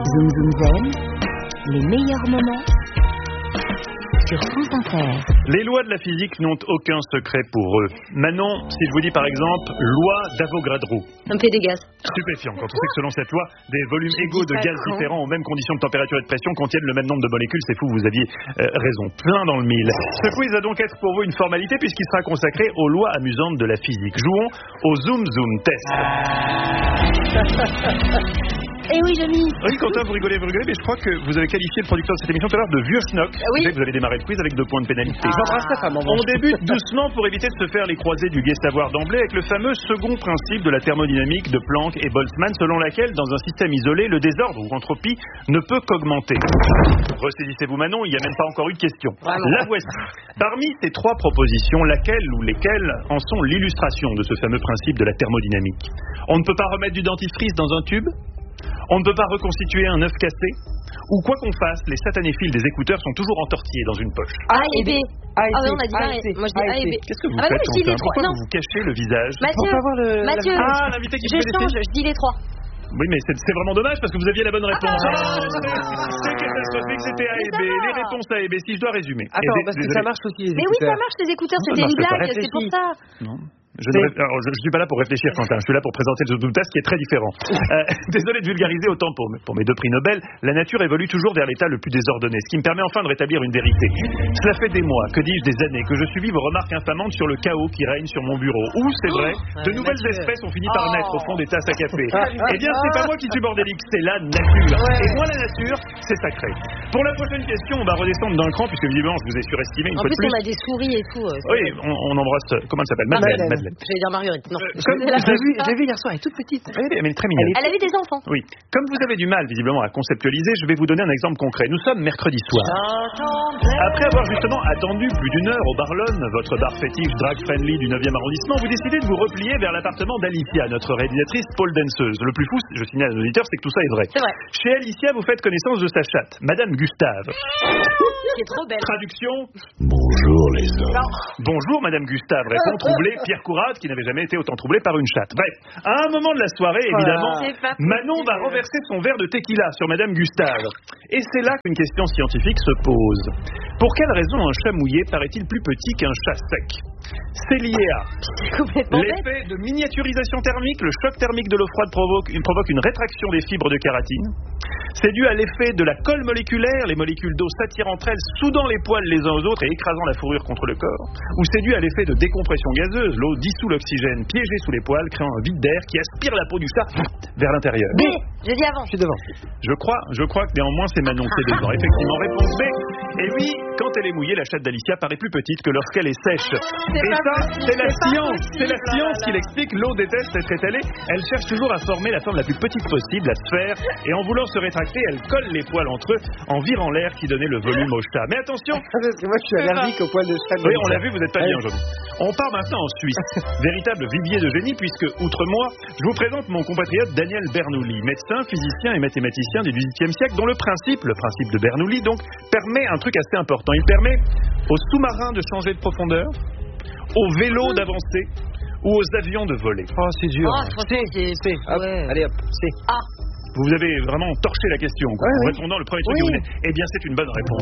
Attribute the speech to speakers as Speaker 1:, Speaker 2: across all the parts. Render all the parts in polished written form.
Speaker 1: Zoom Zoom Zen, les meilleurs moments sur France Inter.
Speaker 2: Les lois de la physique n'ont aucun secret pour eux. Manon, si je vous dis par exemple loi d'Avogadro.
Speaker 3: Ça me fait des gaz.
Speaker 2: Stupéfiant quand on sait que selon cette loi, des volumes égaux de gaz différents aux mêmes conditions de température et de pression contiennent le même nombre de molécules. C'est fou, vous aviez raison. Plein dans le mille. Ce quiz va donc être pour vous une formalité puisqu'il sera consacré aux lois amusantes de la physique. Jouons au Zoom Zoom Test.
Speaker 3: Eh oui, Jamy.
Speaker 2: Oui, Quentin, vous rigolez, mais je crois que vous avez qualifié le producteur de cette émission tout à l'heure de vieux schnock.
Speaker 3: Oui.
Speaker 2: Vous allez démarrer le quiz avec 2 points de pénalité.
Speaker 4: J'embrasse ta femme,
Speaker 2: On débute doucement pour éviter de se faire les croisés du gai savoir d'emblée avec le fameux second principe de la thermodynamique de Planck et Boltzmann, selon laquelle, dans un système isolé, le désordre ou entropie ne peut qu'augmenter. Ressaisissez-vous Manon, il n'y a même pas encore eu de question. La voici. Parmi ces 3 propositions, laquelle ou lesquelles en sont l'illustration de ce fameux principe de la thermodynamique? On ne peut pas remettre du dentifrice dans un tube? On ne peut pas reconstituer un œuf cassé? Ou quoi qu'on fasse, les satanés fils des écouteurs sont toujours entortillés dans une poche.
Speaker 3: A et B. Ah non, on a dit A et B. Moi je dis A et B.
Speaker 2: Qu'est-ce que vous
Speaker 3: Ah bah
Speaker 2: faites,
Speaker 3: non, je dis les
Speaker 2: Quentin?
Speaker 3: 3.
Speaker 2: Pourquoi
Speaker 3: Non.
Speaker 2: vous vous cachez le visage?
Speaker 3: Mathieu,
Speaker 2: Ah, l'invité qui
Speaker 3: je
Speaker 2: se fait
Speaker 3: change,
Speaker 2: laisser.
Speaker 3: je dis les 3.
Speaker 2: Oui, mais c'est vraiment dommage parce que vous aviez la bonne réponse. C'est catastrophique, c'était A et B. Les réponses A et B, si je dois résumer.
Speaker 4: Attends, parce que ça marche aussi les
Speaker 3: Mais
Speaker 4: écouteurs.
Speaker 3: oui, ça marche les écouteurs,
Speaker 2: Non,
Speaker 3: c'était
Speaker 2: ça
Speaker 3: une
Speaker 2: marche pas.
Speaker 3: blague, c'est pour ça.
Speaker 2: Non. Je ne suis pas là pour réfléchir, Quentin. Je suis là pour présenter le Zoom Test qui est très différent. Désolé de vulgariser autant pour mes 2 prix Nobel. La nature évolue toujours vers l'état le plus désordonné, ce qui me permet enfin de rétablir une vérité. Cela fait des mois, que dis-je, des années, que je subis vos remarques infamantes sur le chaos qui règne sur mon bureau. Où, c'est vrai, de nouvelles espèces ont fini par naître au fond des tasses à café. Eh bien, c'est pas moi qui suis bordélique, c'est la nature. Et moi, la nature, c'est sacré. Pour la prochaine question, on va redescendre d'un cran, puisque visiblement, je vous ai surestimé une
Speaker 3: En
Speaker 2: fois de
Speaker 3: plus,
Speaker 2: plus.
Speaker 3: on a des souris et tout.
Speaker 2: Oui, on embrasse. Comment elle s'appelle? Madeleine.
Speaker 3: J'allais dire Marguerite. Non.
Speaker 4: J'ai vu hier soir, elle est toute petite.
Speaker 2: Oui, mais elle est très mignonne.
Speaker 3: Elle avait des enfants.
Speaker 2: Oui. Comme vous avez du mal, visiblement, à conceptualiser, je vais vous donner un exemple concret. Nous sommes mercredi soir. Après avoir justement attendu plus d'1 heure au Barlone, votre bar fétiche drag-friendly du 9e arrondissement, vous décidez de vous replier vers l'appartement d'Alicia, notre réalisatrice pole danceuse. Le plus fou, je signale à nos auditeurs, c'est que tout ça est vrai.
Speaker 3: C'est vrai.
Speaker 2: Chez Alicia, vous faites connaissance de sa chatte, Madame Gustave.
Speaker 3: Qui est trop belle.
Speaker 2: Traduction.
Speaker 5: Bonjour les hommes.
Speaker 2: Bonjour Madame Gustave, répond troublé Pierre Courade qui n'avait jamais été autant troublé par une chatte. Bref, à un moment de la soirée, évidemment,
Speaker 3: C'est pas
Speaker 2: Manon va renverser son verre de tequila sur Madame Gustave. Et c'est là qu'une question scientifique se pose. Pour quelle raison un chat mouillé paraît-il plus petit qu'un chat sec? C'est lié à
Speaker 3: C'est complètement bête.
Speaker 2: l'effet de miniaturisation thermique, le choc thermique de l'eau froide provoque une rétraction des fibres de kératine. C'est dû à l'effet de la colle moléculaire, les molécules d'eau s'attirent entre elles, soudant les poils les uns aux autres et écrasant la fourrure contre le corps. Ou c'est dû à l'effet de décompression gazeuse, l'eau dissout l'oxygène piégé sous les poils, créant un vide d'air qui aspire la peau du chat vers l'intérieur.
Speaker 3: B. J'ai dit avant.
Speaker 4: Je suis devant.
Speaker 2: Je crois que néanmoins c'est Manon qui est devant. Effectivement, réponse B. Et oui, quand elle est mouillée, la chatte d'Alicia paraît plus petite que lorsqu'elle est sèche. Et ça, c'est la science. C'est la science qui l'explique. L'eau déteste être étalée. Elle cherche toujours à former la forme la plus petite possible, la sphère. Et en voulant se rétracter, elle colle les poils entre eux en virant l'air qui donnait le volume au chat. Mais attention.
Speaker 4: Parce que moi, je suis allergique aux poils de chat.
Speaker 2: Oui, on l'a vu, vous n'êtes pas bien aujourd'hui. On part maintenant en Suisse. Véritable vivier de génie puisque, outre moi, je vous présente mon compatriote Daniel Bernoulli, médecin, physicien et mathématicien du XVIIIe siècle, dont le principe de Bernoulli, donc, permet un truc assez important. Il permet aux sous-marins de changer de profondeur, aux vélos d'avancer ou aux avions de voler.
Speaker 4: Oh, c'est dur.
Speaker 3: Oh, franchement, c'est...
Speaker 4: Hop,
Speaker 3: Ouais.
Speaker 4: allez hop, c'est.
Speaker 3: Ah.
Speaker 2: Vous avez vraiment torché la question quoi, en répondant le premier truc que vous venez. Eh bien, c'est une bonne réponse.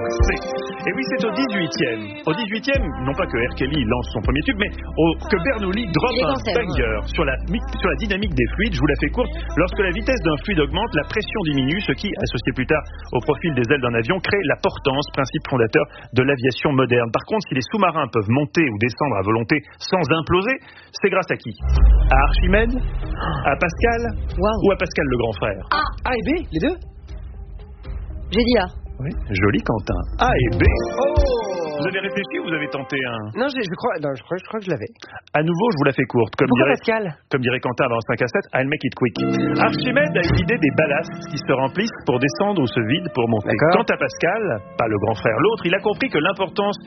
Speaker 2: Et oui, c'est au 18e. Au 18e, non pas que R. Kelly lance son premier tube, mais que Bernoulli drop un banger sur la dynamique des fluides. Je vous la fais courte. Lorsque la vitesse d'un fluide augmente, la pression diminue, ce qui, associé plus tard au profil des ailes d'un avion, crée la portance, principe fondateur de l'aviation moderne. Par contre, si les sous-marins peuvent monter ou descendre à volonté sans imploser, c'est grâce à qui? À Archimède? À Pascal? Ou à Pascal le grand frère?
Speaker 4: A et B, les deux?
Speaker 3: J'ai dit A.
Speaker 2: Oui, joli Quentin. A et B.
Speaker 4: Oh!
Speaker 2: Vous avez réfléchi ou vous avez tenté un...
Speaker 4: Non, je crois que je l'avais.
Speaker 2: À nouveau, je vous la fais courte.
Speaker 4: Pourquoi Pascal?
Speaker 2: Comme dirait Quentin avant 5 à 7, I'll make it quick. Archimède a eu l'idée des ballasts qui se remplissent pour descendre ou se vident pour monter.
Speaker 4: D'accord.
Speaker 2: Quant à Pascal, pas le grand frère, l'autre, il a compris que l'importance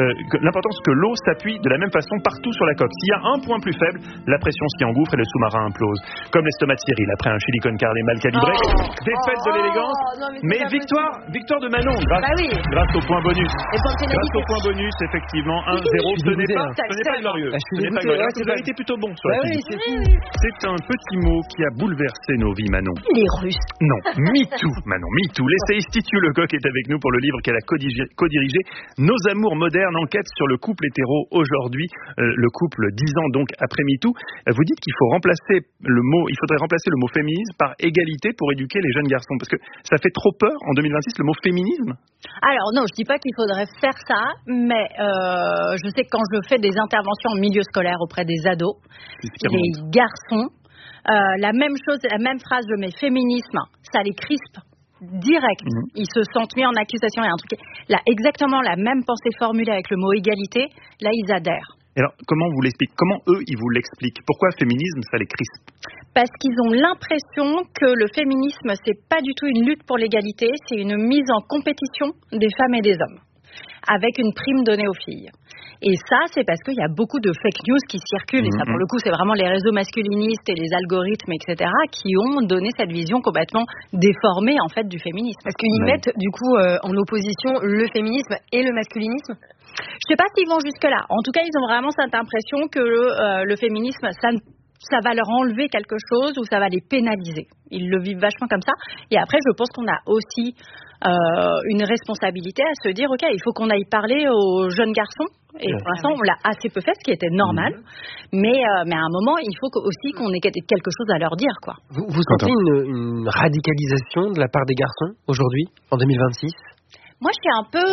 Speaker 2: que l'eau s'appuie de la même façon partout sur la coque. S'il y a un point plus faible, la pression s'y engouffre et le sous-marin implose. Comme l'estomac de Cyril après un chili con carne mal calibré. Défaite de l'élégance.
Speaker 3: non,
Speaker 2: mais victoire de Manon grâce au point bonus.
Speaker 3: Et pour le pénalty,
Speaker 2: point bonus, effectivement. 1-0. Ce n'est pas glorieux. Ce n'est pas glorieux. Vous avez été plutôt bon sur la
Speaker 4: oui,
Speaker 2: fille.
Speaker 4: c'est
Speaker 2: C'est un petit mot qui a bouleversé nos vies, Manon.
Speaker 3: Les Russes.
Speaker 2: Non, MeToo, Manon, MeToo. L'essayiste Titu Lecoq est avec nous pour le livre qu'elle a co-dirigé. Nos amours modernes, enquête sur le couple hétéro aujourd'hui, le couple 10 ans donc après MeToo. Vous dites qu'il faudrait remplacer le mot féminisme par égalité pour éduquer les jeunes garçons, parce que ça fait trop peur en 2026 le mot féminisme.
Speaker 3: Alors non, je dis pas qu'il faudrait faire ça, mais je sais que quand je fais des interventions en milieu scolaire auprès des ados, les garçons, la même chose, la même phrase de mes féminismes, ça les crispe direct. Ils se sentent mis en accusation. Il y a un truc, là, exactement la même pensée formulée avec le mot égalité, là ils adhèrent.
Speaker 2: Alors, comment vous l'expliquez ? Comment eux, ils vous l'expliquent ? Pourquoi féminisme, ça les crispe ?
Speaker 3: Parce qu'ils ont l'impression que le féminisme, c'est pas du tout une lutte pour l'égalité, c'est une mise en compétition des femmes et des hommes, avec une prime donnée aux filles. Et ça, c'est parce qu'il y a beaucoup de fake news qui circulent, et ça, pour le coup, c'est vraiment les réseaux masculinistes et les algorithmes, etc., qui ont donné cette vision complètement déformée, en fait, du féminisme.
Speaker 6: Parce qu'ils mettent, du coup, en opposition le féminisme et le masculinisme.
Speaker 3: Je sais pas s'ils vont jusque-là. En tout cas, ils ont vraiment cette impression que le féminisme, ça va leur enlever quelque chose ou ça va les pénaliser. Ils le vivent vachement comme ça. Et après, je pense qu'on a aussi une responsabilité à se dire, OK, il faut qu'on aille parler aux jeunes garçons. Et pour l'instant, on l'a assez peu fait, ce qui était normal. Mais à un moment, il faut aussi qu'on ait quelque chose à leur dire, quoi.
Speaker 4: Vous sentez une radicalisation de la part des garçons aujourd'hui, en 2026 ?
Speaker 3: Moi, je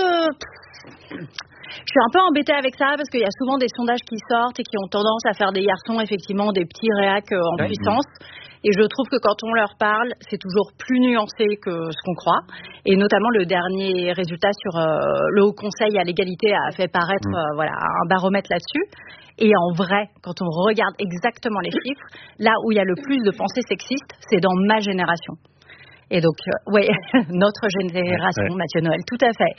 Speaker 3: suis un peu embêtée avec ça parce qu'il y a souvent des sondages qui sortent et qui ont tendance à faire des garçons, effectivement, des petits réacs en puissance. Et je trouve que quand on leur parle, c'est toujours plus nuancé que ce qu'on croit. Et notamment, le dernier résultat sur le Haut Conseil à l'égalité a fait paraître un baromètre là-dessus. Et en vrai, quand on regarde exactement les chiffres, là où il y a le plus de pensées sexistes, c'est dans ma génération. Et donc, notre génération, Mathieu Noël, tout à fait.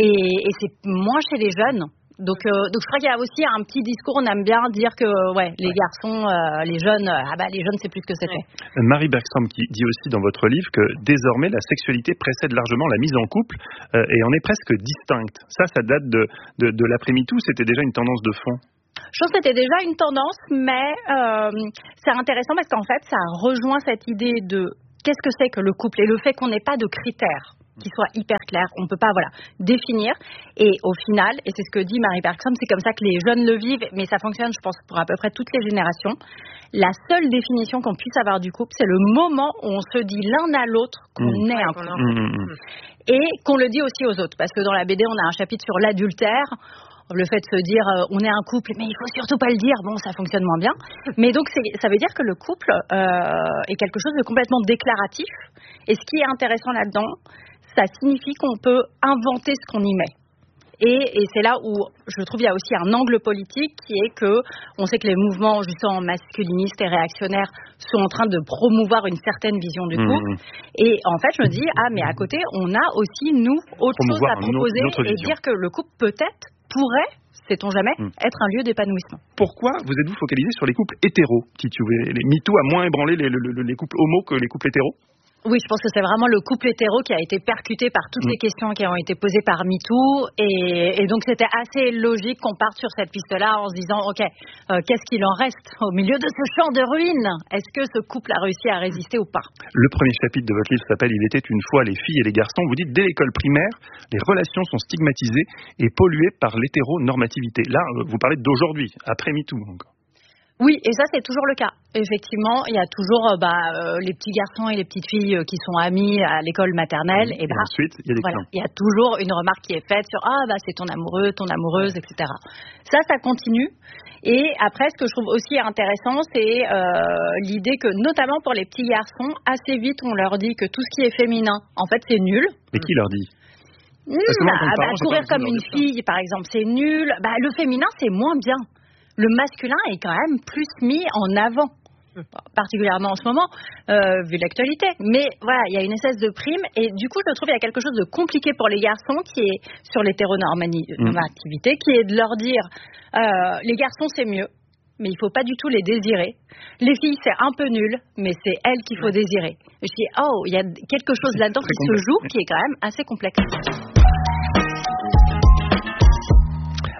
Speaker 3: Et c'est moins chez les jeunes. Donc je crois qu'il y a aussi un petit discours, on aime bien dire que les garçons, les jeunes, les jeunes c'est plus ce que c'était.
Speaker 2: Marie Bergstrom qui dit aussi dans votre livre que désormais la sexualité précède largement la mise en couple et en est presque distincte. Ça date de l'après-MeToo, c'était déjà une tendance de fond.
Speaker 3: Je pense que c'était déjà une tendance, mais c'est intéressant parce qu'en fait ça rejoint cette idée de qu'est-ce que c'est que le couple et le fait qu'on n'ait pas de critères qui soient hyper clairs, on ne peut pas définir. Et au final, et c'est ce que dit Marie Bergstrom, c'est comme ça que les jeunes le vivent, mais ça fonctionne, je pense, pour à peu près toutes les générations. La seule définition qu'on puisse avoir du couple, c'est le moment où on se dit l'un à l'autre qu'on est un couple. Et qu'on le dit aussi aux autres, parce que dans la BD, on a un chapitre sur l'adultère. Le fait de se dire on est un couple, mais il faut surtout pas le dire, ça fonctionne moins bien. Mais donc ça veut dire que le couple est quelque chose de complètement déclaratif. Et ce qui est intéressant là-dedans, ça signifie qu'on peut inventer ce qu'on y met. Et c'est là où je trouve il y a aussi un angle politique qui est que on sait que les mouvements justement masculinistes et réactionnaires sont en train de promouvoir une certaine vision du couple. Et en fait, je me dis mais à côté, on a aussi nous autre chose à proposer et dire que le couple peut-être pourrait, sait-on jamais, être un lieu d'épanouissement.
Speaker 2: Pourquoi vous êtes-vous focalisé sur les couples hétéros, Titu ? Les MeToo a moins ébranlé les couples homo que les couples hétéros ?
Speaker 3: Oui, je pense que c'est vraiment le couple hétéro qui a été percuté par toutes les questions qui ont été posées par MeToo. Et donc, c'était assez logique qu'on parte sur cette piste-là en se disant, OK, qu'est-ce qu'il en reste au milieu de ce champ de ruines ? Est-ce que ce couple a réussi à résister ou pas ?
Speaker 2: Le premier chapitre de votre livre s'appelle « Il était une fois les filles et les garçons ». Vous dites, dès l'école primaire, les relations sont stigmatisées et polluées par l'hétéronormativité. Là, vous parlez d'aujourd'hui, après MeToo encore.
Speaker 3: Oui, et ça, c'est toujours le cas. Effectivement, il y a toujours les petits garçons et les petites filles qui sont amis à l'école maternelle. Et
Speaker 2: ensuite, il y a des clients.
Speaker 3: Il y a toujours une remarque qui est faite sur c'est ton amoureux, ton amoureuse, etc. Ça continue. Et après, ce que je trouve aussi intéressant, c'est l'idée que, notamment pour les petits garçons, assez vite, on leur dit que tout ce qui est féminin, en fait, c'est nul.
Speaker 2: Et qui leur dit ?
Speaker 3: Courir comme une fille, par exemple, c'est nul. Le féminin, c'est moins bien. Le masculin est quand même plus mis en avant, particulièrement en ce moment, vu l'actualité. Mais voilà, il y a une espèce de prime. Et du coup, je trouve qu'il y a quelque chose de compliqué pour les garçons qui est sur l'hétéronormativité, qui est de leur dire les garçons, c'est mieux, mais il ne faut pas du tout les désirer. Les filles, c'est un peu nul, mais c'est elles qu'il faut désirer. Et je dis, il y a quelque chose là-dedans qui se joue, qui est quand même assez complexe.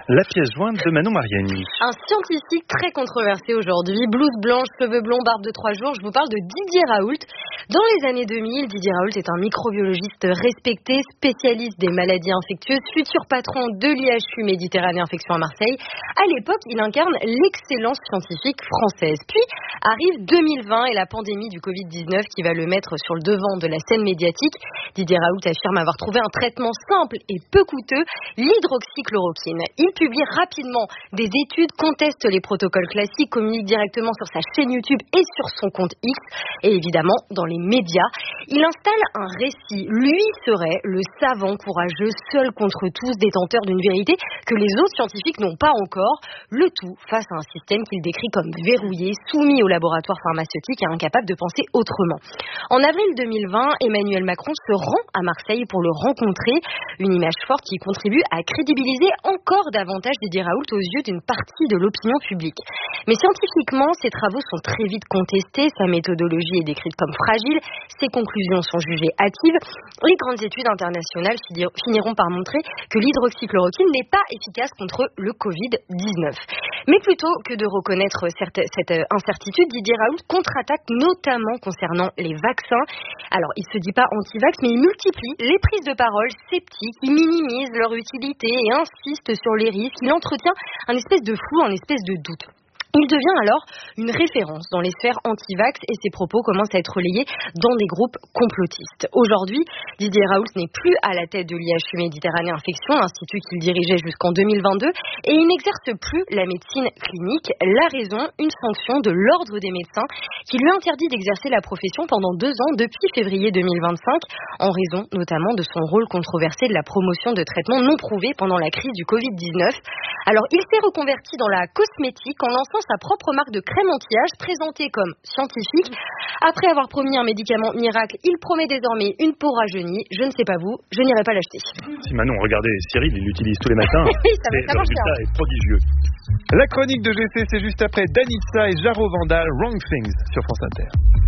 Speaker 2: La pièce jointe de Manon Mariani.
Speaker 6: Un scientifique très controversé aujourd'hui, blouse blanche, cheveux blonds, barbe de 3 jours, je vous parle de Didier Raoult. Dans les années 2000, Didier Raoult est un microbiologiste respecté, spécialiste des maladies infectieuses, futur patron de l'IHU Méditerranée Infection à Marseille. À l'époque, il incarne l'excellence scientifique française. Puis arrive 2020 et la pandémie du Covid-19 qui va le mettre sur le devant de la scène médiatique. Didier Raoult affirme avoir trouvé un traitement simple et peu coûteux, l'hydroxychloroquine. Il publie rapidement des études, conteste les protocoles classiques, communique directement sur sa chaîne YouTube et sur son compte X, et évidemment dans les médias. Il installe un récit. Lui serait le savant courageux, seul contre tous, détenteur d'une vérité que les autres scientifiques n'ont pas encore. Le tout face à un système qu'il décrit comme verrouillé, soumis au laboratoire pharmaceutique et incapable de penser autrement. En avril 2020, Emmanuel Macron se rend à Marseille pour le rencontrer. Une image forte qui contribue à crédibiliser encore davantage Didier Raoult aux yeux d'une partie de l'opinion publique. Mais scientifiquement, ses travaux sont très vite contestés, sa méthodologie est décrite comme fragile, ses conclusions sont jugées hâtives. Les grandes études internationales finiront par montrer que l'hydroxychloroquine n'est pas efficace contre le Covid-19. Mais plutôt que de reconnaître cette incertitude, Didier Raoult contre-attaque notamment concernant les vaccins. Alors, il se dit pas anti-vax, mais il multiplie les prises de parole sceptiques, il minimise leur utilité et insiste sur les risques. Il entretient un espèce de flou, un espèce de doute. Il devient alors une référence dans les sphères anti-vax et ses propos commencent à être relayés dans des groupes complotistes. Aujourd'hui, Didier Raoult n'est plus à la tête de l'IHU Méditerranée Infection, institut qu'il dirigeait jusqu'en 2022, et il n'exerce plus la médecine clinique. La raison, une sanction de l'Ordre des médecins qui lui interdit d'exercer la profession pendant 2 ans depuis février 2025, en raison notamment de son rôle controversé de la promotion de traitements non prouvés pendant la crise du Covid-19. Alors, il s'est reconverti dans la cosmétique en lançant sa propre marque de crème anti-âge présentée comme scientifique. Après avoir promis un médicament miracle, il promet désormais une peau rajeunie. Je ne sais pas vous, je n'irai pas l'acheter.
Speaker 2: Si Manon, regardez Cyril, il l'utilise tous les matins.
Speaker 6: Oui, ça
Speaker 2: le
Speaker 6: marche
Speaker 2: résultat
Speaker 6: bien.
Speaker 2: est prodigieux.
Speaker 7: La chronique de GC, c'est juste après Danitza et Jaro Vandal, Wrong Things sur France Inter.